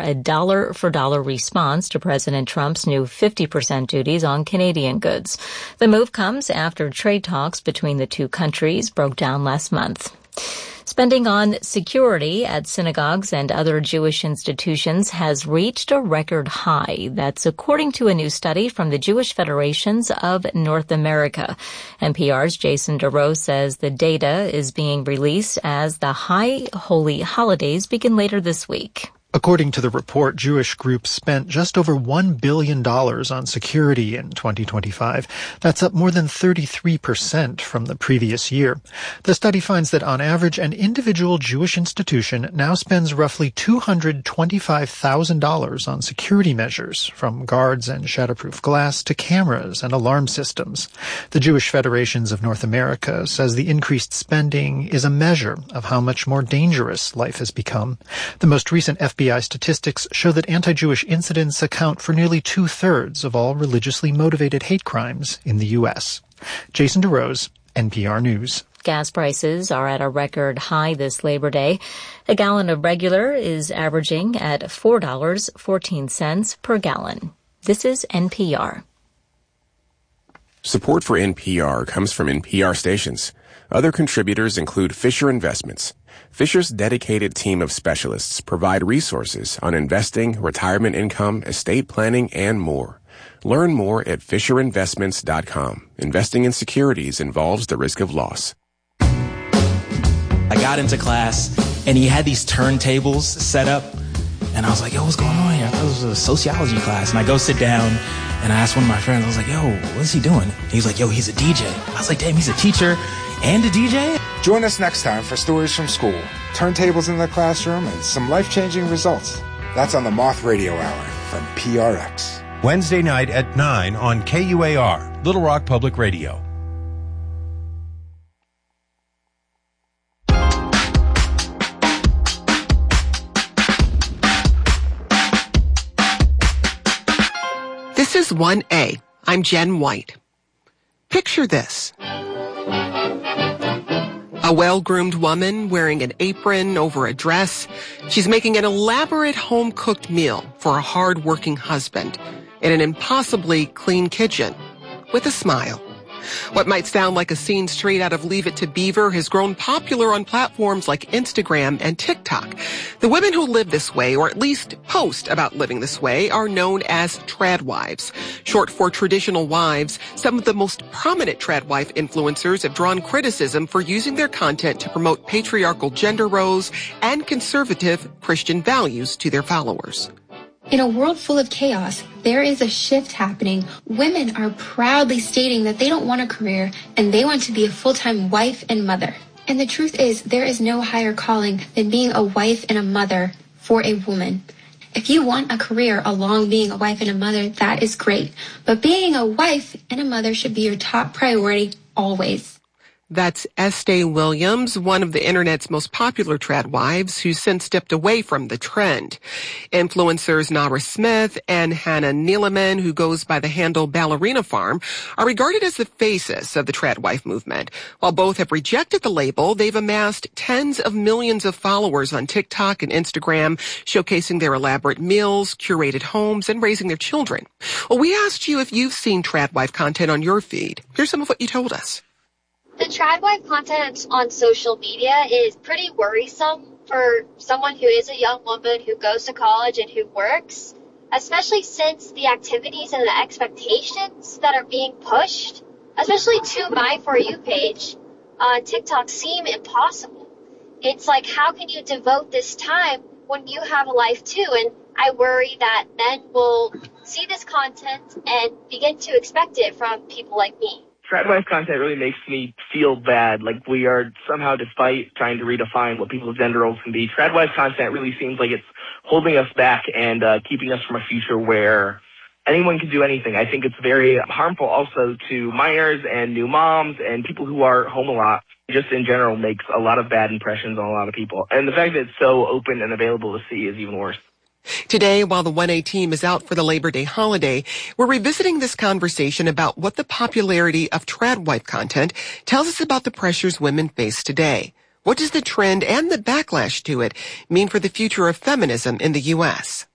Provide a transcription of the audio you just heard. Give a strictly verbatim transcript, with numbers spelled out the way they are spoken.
a dollar-for-dollar response to President Trump's new fifty percent duties on Canadian goods. The move comes after trade talks between the two countries broke down last month. Spending on security at synagogues and other Jewish institutions has reached a record high. That's according to a new study from the Jewish Federations of North America. N P R's Jason DeRose says the data is being released as the high holy holidays begin later this week. According to the report, Jewish groups spent just over one billion dollars on security in twenty twenty-five. That's up more than thirty-three percent from the previous year. The study finds that on average, an individual Jewish institution now spends roughly two hundred twenty-five thousand dollars on security measures, from guards and shatterproof glass to cameras and alarm systems. The Jewish Federations of North America says the increased spending is a measure of how much more dangerous life has become. The most recent F B I F B I statistics show that anti-Jewish incidents account for nearly two-thirds of all religiously motivated hate crimes in the U S. Jason DeRose, N P R News. Gas prices are at a record high this Labor Day. A gallon of regular is averaging at four dollars and fourteen cents per gallon. This is N P R. Support for N P R comes from N P R stations. Other contributors include Fisher Investments. Fisher's dedicated team of specialists provide resources on investing, retirement income, estate planning, and more. Learn more at fisher investments dot com. Investing in securities involves the risk of loss. I got into class, and he had these turntables set up, and I was like, yo, what's going on here? I thought this was a sociology class. And I go sit down, and I asked one of my friends, I was like, yo, what's he doing? And he's like, yo, he's a D J. I was like, damn, he's a teacher and a D J? Join us next time for Stories from School, turntables in the classroom, and some life-changing results. That's on the Moth Radio Hour from P R X. Wednesday night at nine on K U A R, Little Rock Public Radio. This is one A. I'm Jen White. Picture this. A well-groomed woman wearing an apron over a dress. She's making an elaborate home-cooked meal for a hard-working husband in an impossibly clean kitchen with a smile. What might sound like a scene straight out of Leave It to Beaver has grown popular on platforms like Instagram and TikTok. The women who live this way, or at least post about living this way, are known as trad wives. Short for traditional wives, some of the most prominent trad wife influencers have drawn criticism for using their content to promote patriarchal gender roles and conservative Christian values to their followers. In a world full of chaos, there is a shift happening. Women are proudly stating that they don't want a career and they want to be a full-time wife and mother. And the truth is, there is no higher calling than being a wife and a mother for a woman. If you want a career along being a wife and a mother, that is great. But being a wife and a mother should be your top priority always. That's Estee Williams, one of the internet's most popular trad wives, who's since stepped away from the trend. Influencers Nara Smith and Hannah Neeleman, who goes by the handle Ballerina Farm, are regarded as the faces of the trad wife movement. While both have rejected the label, they've amassed tens of millions of followers on TikTok and Instagram, showcasing their elaborate meals, curated homes, and raising their children. Well, we asked you if you've seen trad wife content on your feed. Here's some of what you told us. The trad wife content on social media is pretty worrisome for someone who is a young woman who goes to college and who works, especially since the activities and the expectations that are being pushed, especially to my For You page on TikTok, seem impossible. It's like, how can you devote this time when you have a life too? And I worry that men will see this content and begin to expect it from people like me. Trad wife content really makes me feel bad, like we are somehow, despite trying to redefine what people's gender roles can be, trad wife content really seems like it's holding us back and uh, keeping us from a future where anyone can do anything. I think it's very harmful also to minors and new moms and people who are home a lot. Just in general makes a lot of bad impressions on a lot of people. And the fact that it's so open and available to see is even worse. Today, while the one A team is out for the Labor Day holiday, we're revisiting this conversation about what the popularity of trad wife content tells us about the pressures women face today. What does the trend and the backlash to it mean for the future of feminism in the U S?